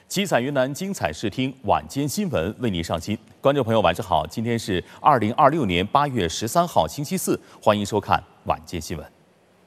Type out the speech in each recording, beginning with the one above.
七彩云南精彩视听晚间新闻为您上新。观众朋友，晚上好，今天是2026年8月13号，星期四，欢迎收看晚间新闻。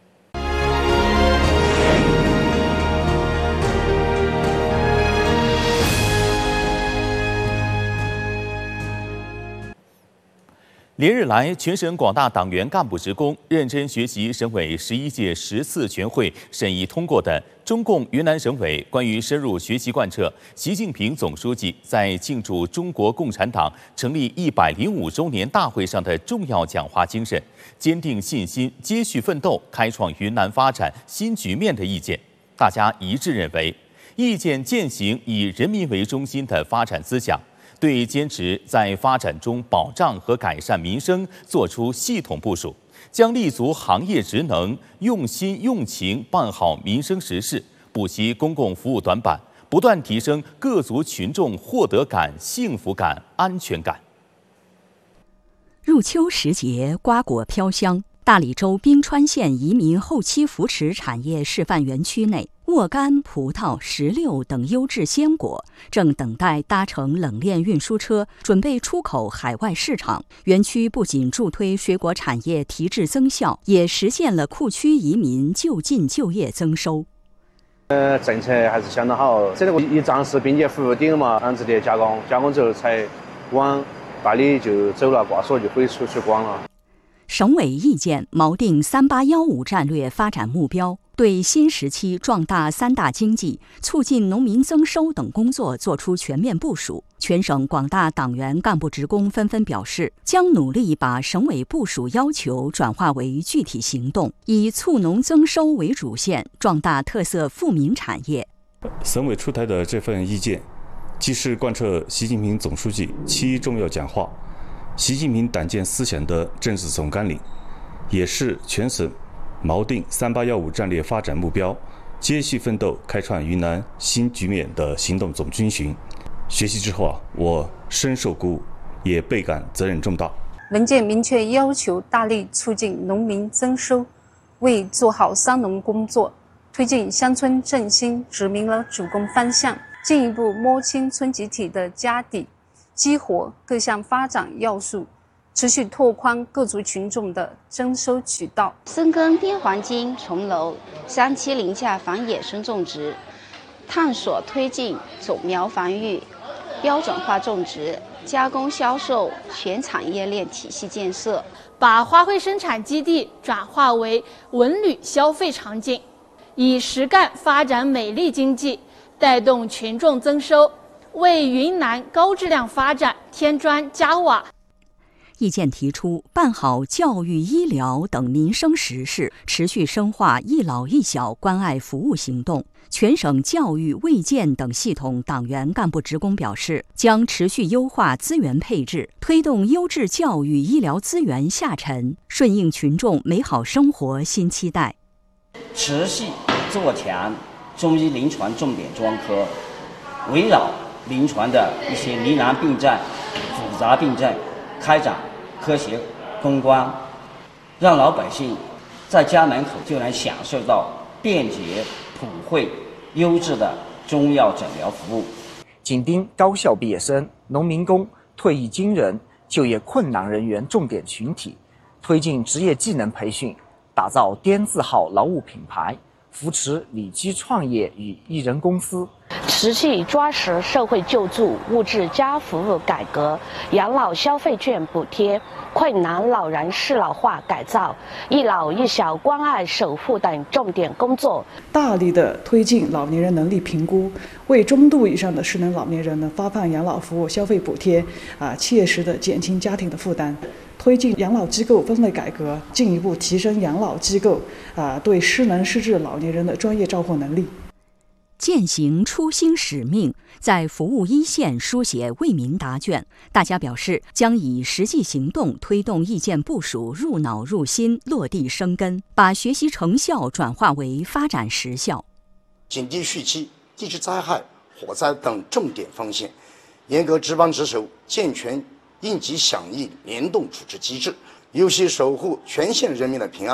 连日来，全省广大党员干部职工认真学习省委11届10次全会审议通过的《中共云南省委关于深入学习贯彻习近平总书记在庆祝中国共产党成立105周年大会上的重要讲话精神，坚定信心，接续奋斗，开创云南发展新局面》的意见，大家一致认为，意见践行以人民为中心的发展思想。对坚持在发展中保障和改善民生作出系统部署，将立足行业职能，用心用情办好民生实事，补齐公共服务短板，不断提升各族群众获得感、幸福感、安全感。 入秋时节，瓜果飘香。大理州冰川县移民后期扶持产业示范园区内，沃柑、葡萄、石榴等优质鲜果正等待搭乘冷链运输车，准备出口海外市场。园区不仅助推水果产业提质增效，也实现了库区移民就近就业增收。 政策还是相当好，这个一站式并接服务顶了嘛，直接加工之后才往大理就走了，挂锁就可以出去逛了。 省委意见锚定3815战略发展目标，对新时期壮大三大经济、促进农民增收等工作作出全面部署。全省广大党员干部职工纷纷表示，将努力把省委部署要求转化为具体行动，以促农增收为主线，壮大特色富民产业。 省委出台的这份意见，既是贯彻习近平总书记7重要讲话、习近平党建思想的政治总纲领，也是全省锚定3815战略发展目标、接续奋斗、开创云南新局面的行动总军训。学习之后我深受鼓舞，也倍感责任重大。 文件明确要求大力促进农民增收，为做好商农工作、推进乡村振兴指明了主攻方向，进一步摸清村集体的家底，激活各项发展要素，持续拓宽各族群众的增收渠道， 深耕滇黄金、重楼、山区林下防野生种植，探索推进种苗防御、标准化种植、加工销售全产业链体系建设， 把花卉生产基地转化为文旅消费场景，以实干发展美丽经济，带动群众增收，为云南高质量发展添砖加瓦。 意见提出，办好教育、医疗等民生实事，持续深化一老一小关爱服务行动。全省教育、卫健等系统党员干部职工表示，将持续优化资源配置，推动优质教育、医疗资源下沉，顺应群众美好生活新期待。 持续做强中医临床重点专科，围绕临床的一些疑难病症、复杂病症，开展科学攻关，让老百姓在家门口就能享受到便捷、普惠、优质的中药诊疗服务。 紧盯高校毕业生、农民工、退役军人、就业困难人员重点群体，推进职业技能培训，打造滇字号劳务品牌，扶持理居创业与艺人公司， 持续抓实社会救助、物质加服务改革、养老消费券补贴、困难老人适老化改造、一老一小关爱守护等重点工作， 大力的推进老年人能力评估，为中度以上的失能老年人呢发放养老服务消费补贴，切实的减轻家庭的负担。推进养老机构分类改革，进一步提升养老机构对失能失智老年人的专业照护能力。 践行初心使命，在服务一线书写为民答卷。大家表示，将以实际行动推动意见部署入脑入心、落地生根，把学习成效转化为发展实效。 紧盯汛期、地质灾害、火灾等重点风险，严格执棒职守，健全应急响应联动处置机制，优先守护全县人民的平安，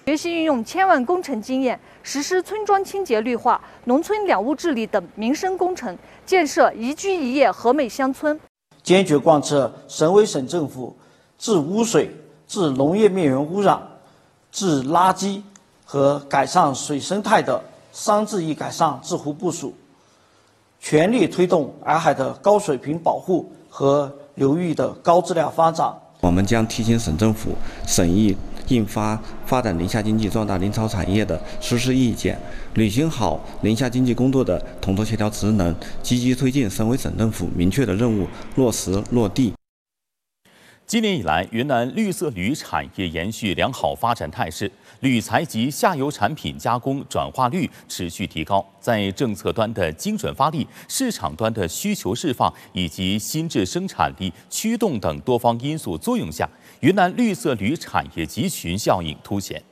学习运用千万工程经验，实施村庄清洁绿化、农村两污治理等民生工程，建设宜居宜业和美乡村。 坚决贯彻省委省政府治污水、治农业面源污染、治垃圾和改善水生态的3治1改善治湖部署，全力推动洱海的高水平保护和流域的高质量发展。 我们将提醒省政府审议印发发展林下经济、壮大林草产业的实施意见，履行好林下经济工作的统筹协调职能，积极推进省委省政府明确的任务落实落地。 今年以来，云南绿色铝产业延续良好发展态势，铝材及下游产品加工转化率持续提高。在政策端的精准发力、市场端的需求释放以及新质生产力驱动等多方因素作用下，云南绿色铝产业集群效应凸显。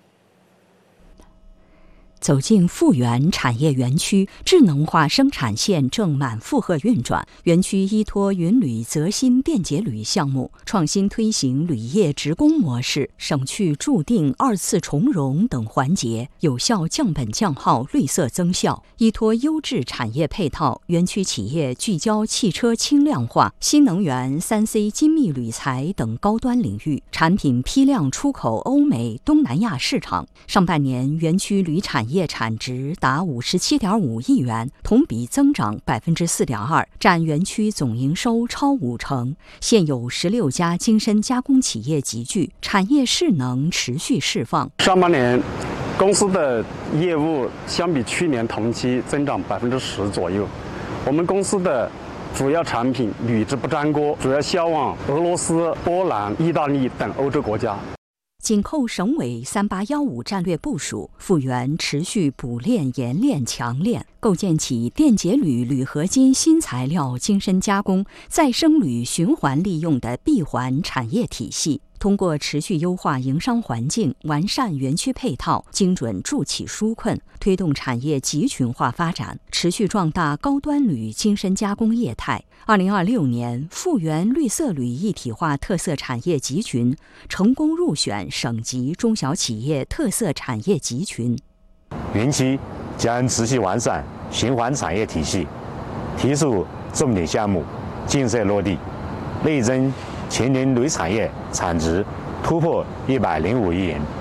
走进富源产业园区，智能化生产线正满负荷运转。园区依托云铝泽锌电解铝项目，创新推行铝业直供模式，省去注定2次重熔等环节，有效降本降耗、绿色增效。依托优质产业配套，园区企业聚焦汽车轻量化、新能源、3C 精密铝材等高端领域，产品批量出口欧美、东南亚市场。上半年，园区铝产业产值达57.5亿元，同比增长4.2%，占园区总营收超50%。现有16家精深加工企业集聚，产业势能持续释放。 上半年，公司的业务相比去年同期增长10%左右。我们公司的主要产品铝制不粘锅，主要销往俄罗斯、波兰、意大利等欧洲国家。 紧扣省委3815战略部署，富源持续补炼、研炼、强炼，构建起电解铝、铝合金新材料精深加工、再生铝循环利用的闭环产业体系。通过持续优化营商环境、完善园区配套、精准筑起纾困，推动产业集群化发展，持续壮大高端铝精深加工业态。2026年，富源绿色铝一体化特色产业集群成功入选省级中小企业特色产业集群。 园区将持续完善循环产业体系，提速重点项目建设落地，力争全年铝产业产值突破105亿元。